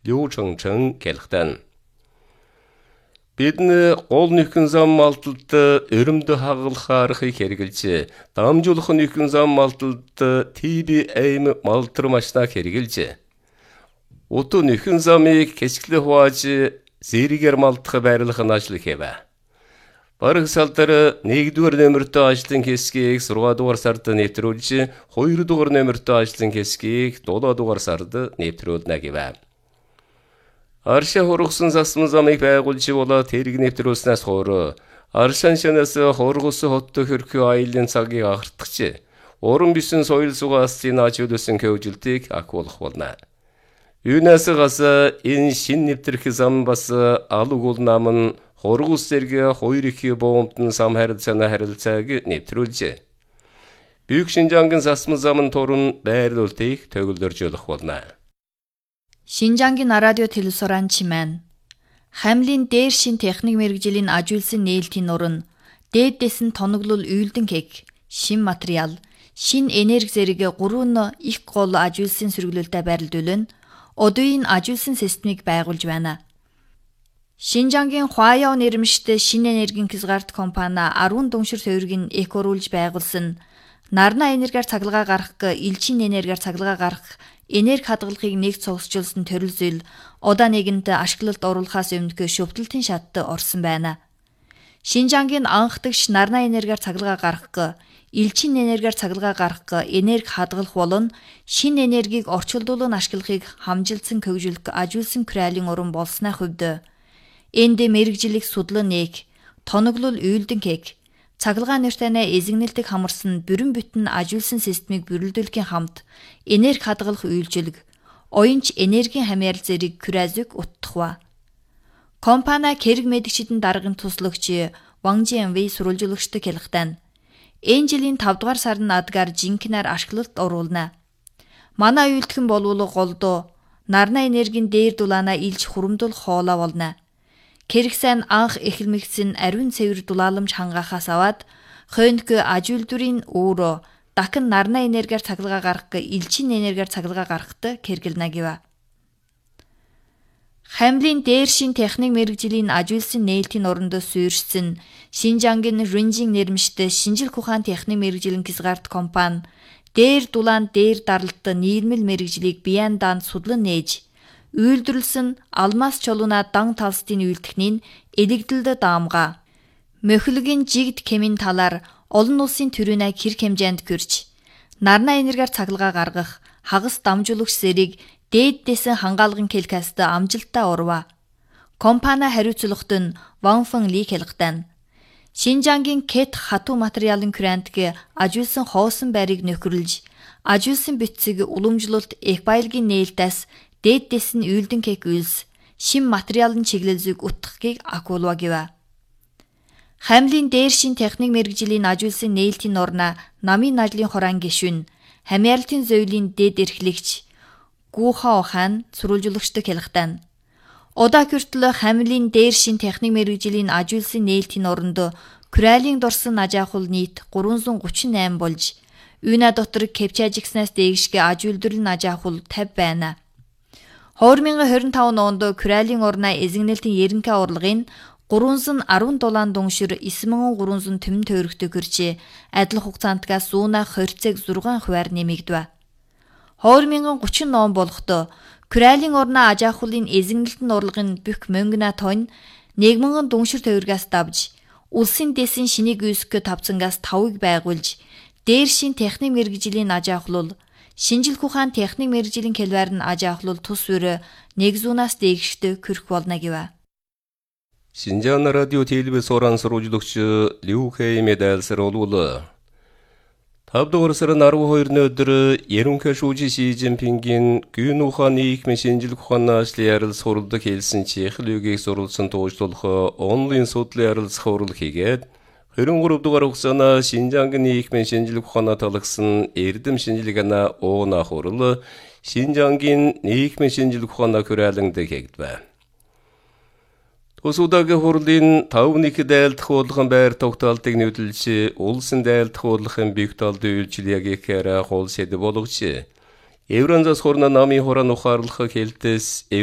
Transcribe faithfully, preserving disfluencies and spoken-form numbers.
Liu Chengcheng келхтэн. Бидний гол нөхөн зам малталд өрөмдө хагалхаарахыг хэрэгжилж, дамжуулах нөхөн зам малталд ти би эм малтар машнаа хэрэгжилж, уту нөхөн замыг кэсглэ хувааж зэрэгээр малтах байрлах нь ажил хийвэ. Бараг салдар нэгдүгээр нөмөртөө ажлын хэсгийг сургаадугаар сард нэвтрүүлж, хоёрдугаар нөмөртөө ажлын хэсгийг дулаадугаар сард нэвтрүүлнэ гэвэ. Аршаа хургасан засмын замыг байгуулж болоод тэрэг нэвтрүүлснээс хойш Аршаан шанаас хургус хоттой хөрхөө аялын цагийг агартгч, уран бисэн соёл сугаасын ажиулсан хөвжилтийг агуулах болно. Юунаас гас энэ шин нэвтрэх зам бас алугул нам нь хургус зэрэг хоёр их боомтон сам харилцааны харилцааг нэвтрүүлжээ. Büyük Шинжангийн засмын замын туран байрлуултыг төгөлдөржүүлэх болно. Шинжангийн радио телевизоран чимэн. Хамлын дээр шин техник мэргэжлийн ажиулсан нээлтийн нуран, дээдээс нь тоноглол уйлдэн кек, шин материал, шин энерги зэрэг гурван их гол ажиулсан сэргүүлэлтэд байрлуулан, одоогийн ажиулсан системийг байгуулж байна. Шинжангийн Хуаяо нэрмжтэй шин энергийн хязгаарт компани арван дүншир тойргийн экоруулж байгуулсан нарна энергиар цахилгаан гаргах, элчин энергиар цахилгаан гаргах энерги хадгалагыг нэг цогцолжуулсан төрөл зүйл удаа нэгэнт ашиглалт оруулахаас өмнө шүвтэлтийн шатд орсон байна. Шинжангийн анхдагч нарна энергиар цахилгаан гаргах, элчин энергиар цахилгаан гаргах энерги хадгалах болон шин энергийг орчуулдуулан ашиглахыг хамжилсан хөгжүүлэх ажиулсан кралын уран болсны хувьд энд мэргэжлийг судлан нэг, тоноглол уйлдэн кек, цахилгаан нэртэнэ эзэгнэлдэг хамарсан бүрэн бүтэн ажиулсан системийг бүрэлдүүлэхийн хамт энерги хадгалах үйлчилэг, оюунч энергийн хамяарал зэрэг крязыг уттахва. Компани хэрэг мэдгчидэн даргын туслагч Ван Жинвэй сурвалжуулагчтай хэлэхдээ энэ жилийн тавд дугаар сарын адгаар жинкэнээр ашиглалт оруулна. Манай үйлдэх болвол голдоо нарна энергийн дээр дулаана илж хурамдуулах хоолоо болно. Кэрэгсэн анх эхлэмэгдсэн ариун цэвэр дулааламж хангаахаас аваад хойног ажиулдврын өөрөө дахин нарна энергиар цахилгаан гаргах, элчин энергиар цахилгаан гаргахад хэрэгэлнэ гэв. Хамлын дээр шин техник мэргэжлийн ажиулсан нээлтийн оронд суурьшсан Шинжангийн Ринжин нэрмжтэй шинжилх ухаан техник мэргэжлийн хязгаарт компани дээр дулаан дээр даралт нийгмэл мэргэжлийг биеэн даанд судлан нээж, үйлдвэрлсэн алмаз чулууна дан талстын үйлдэхний элэгдэлд даамга. Мөхөлгийн жигд кемийн талаар олон улсын төрөнө хэрэг хэмжээнд гэрч, нарна энергиар цахилгаан гаргах, хагас дамжуулагч зэрэг дээддээс хангаалгын келкаст амжилттай орва. Компани хариуцлагад нь Ван Фэн Ли хэлэхдээ Шинжангийн кет хатуу материалын крантг ажиулсан хоосон байрыг нөхөрлж, ажиулсан битцэг уламжлалт экбайлгийн нээлтээс дээддээс нь уйлдэн кек үйлс, шин материалын чиглэлзэг утгахыг агуулва гэв. Хамлын дээр шин техник мэргэжлийн ажиулсан нээлтийн норна намын ажлын хорон гишүүн, хамяарлтын зөвлийн дээд эрхлэгч Гу Хао хаан сурвалжуулагчтай хэлэхдээ удаа хүртэл хамлын дээр шин техник мэргэжлийн ажиулсан нээлтийн оронд кралын дорсон ажаахул нийт гуравзуун гучин eight болж, үйнэ дотор кепчажикснаас дээшгэ ажиулдвэрлэн ажаахул fifty байна. two thousand twenty-five онд кралын орна эзэгнэлтийн ерөнхий урлагийн three hundred ten дулаан дүншир nine thousand three hundred тэмэн тойрогтой гэрчээ адил хугацаантгаас one twenty сix хувиар нэмэгдэв. two thousand thirty-nine болохдоо кралын орна ажаахуулын эзэгнэлтэн урлагийн бүх мөнгөна тонн one thousand дүншир тойрогоос давж, улсын дэсийн шинийг үүсгэх тавцангаас five-ыг байгуулж, дээр шин техник мэргэжлийн ажаахлуул, шинжилх ухаан техник мэргэжлийн хэлбэр нь ажаахлуул тус үр one hundred-аас дээштэй хүрэх болно гэв. Шинжаан радио телевизоран сурвалжуулагч Лю Хэй медальсруулул тавд дугаар сарын twelve-ны өдөр ерөнхий шүүжи Ши Цзиньпингийн гүйн ухааны нийгмийн шинжилх ухааны ажлын ярилцах хурлд хэлсэн чихлүүгийг сурвалжсан туучлуулах онлайн судлалын ярилцах хурал хийгээд twenty-three дугаар хугацаана Шинжангийн нийгмийн шинжилх ухаанаа талагсан эрдэм шинжилгээний ууна хурал Шинжангийн нийгмийн шинжилх ухаанаа хүрээлэнд хийгдэв. Усудагийн хурлын five нэг дайлдах уулган байр тогтоолтыг нүүдэлж, улсын дайлдах уулгын бих талд үйлчлэгийг ихээр хол сэд болгож, Евразиас хорна намын хорон ухаарлах хэлтээс